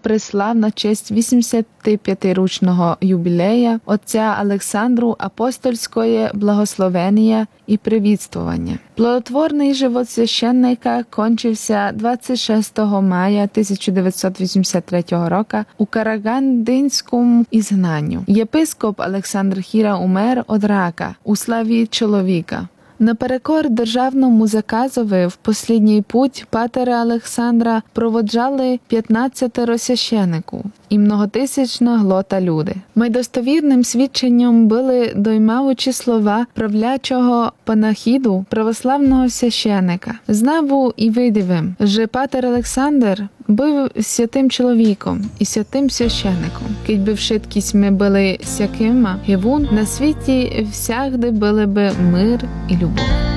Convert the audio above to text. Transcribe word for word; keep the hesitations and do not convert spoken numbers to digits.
прислав на честь вісімдесятип'ятирічного юбілея отця Олександру апостольської благословення і привітствування. Плодотворний живот священника кончився двадцять шостого мая тисяча дев'ятсот вісімдесят третього року у Карагандинському ізгнанню. Єпископ Олександр Хіра умер від рака у славі чоловіка. Наперекор державному заказові в послідній путь патера Олександра проводжали п'ятнадцятеро священику і многотисячна глота люди. Майдостовірним свідченням були доймаючі слова правлячого панахіду православного священика. Знав і видивим, що патер Олександр був святим чоловіком і святим священником. Кідь би вшиткість ми були сякима, гевун, на світі всягди були би мир і любов.